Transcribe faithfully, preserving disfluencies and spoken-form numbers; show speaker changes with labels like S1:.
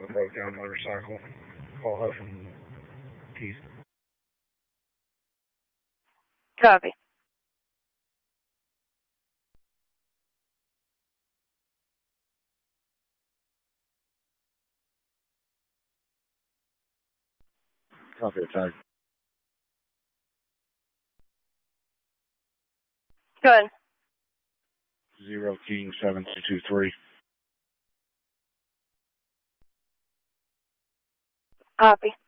S1: a broke down motorcycle. Call her from Keith.
S2: Copy.
S3: Copy attack.
S2: Go ahead.
S3: Zero King seven two two three.
S2: Copy.